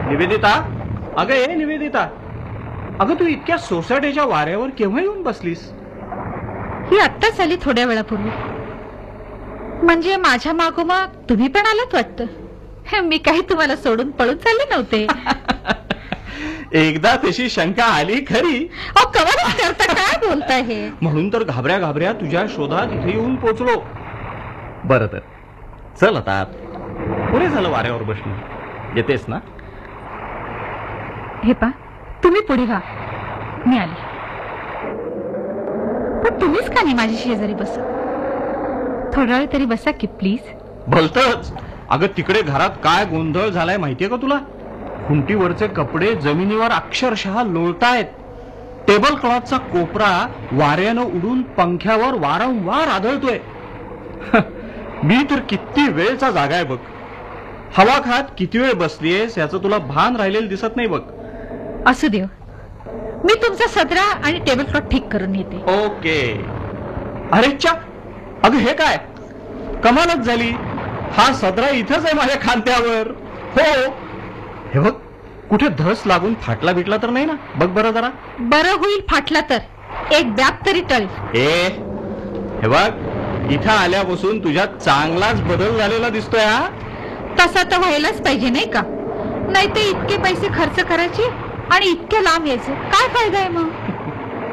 निवेदिता, अगं ए निवेदिता, अगं तू इतक्या सोसायटीच्या वाऱ्यावर केव्हा येऊन बसलीस? ही आत्ताच आली थोड्या वेळापूर्वी. म्हणजे माझ्या मागोमाग तुम्ही पण आलात वाटतं. मी काही तुम्हाला सोडून पळून चालले नव्हते. एकदा तशी शंका आली खरी. कमालच करता, काय बोलताय हे? म्हणून तर घाबऱ्या घाबऱ्या तुझ्या शोधात इथे येऊन पोचलो. बरं तर चल आता पुढे झालं वाऱ्यावर बसणं. येतेस ना? हे पा, तुम्ही पुढे व्हा, मी आली. पण तुम्हीच का नाही माझी शेजारी बसत? थोडा वेळ तरी बसा की प्लीज. भलतच. अगं तिकडे घरात काय गोंधळ झालाय माहितीये का तुला? खुंटीवरचे कपडे जमिनीवर अक्षरशः लोळतायत. टेबल क्लॉथचा कोपरा वाऱ्यानं उडून पंख्यावर वारंवार आदळतोय. मी तर किती वेळचा जागा आहे बघ. हवा खात किती वेळ बसलीयस याचं तुला भान राहिलेलं दिसत नाही बघ. असू देव, मी तुमचा सदरा आणि टेबल क्लॉथ ठीक करून येते. ओके. अरे च्या, अगं हे काय कमालच झाली. हा सदरा इथंच आहे माझ्या खांद्यावर. हो, हे बघ, कुठे धस लागून फाटला बिटला तर नाही ना? बघ बरं जरा. बरं होईल फाटला तर, एक बॅग तरी टळेल. हे बघ, इथं आल्यापासून तुझ्यात चांगलाच बदल झालेला दिसतोय. हा तसा तर व्हायलाच पाहिजे नाही का? नाही तर इतके पैसे खर्च करायचे आणि इतक्या लांब यायचे काय फायदा आहे मग?